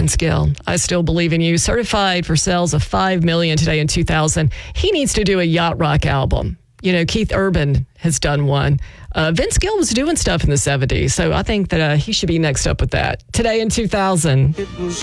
Vince Gill. I Still Believe in You. Certified for sales of $5 million today in 2000. He needs to do a yacht rock album. You know, Keith Urban has done one. Vince Gill was doing stuff in the 70s, so I think that he should be next up with that. Today in 2000.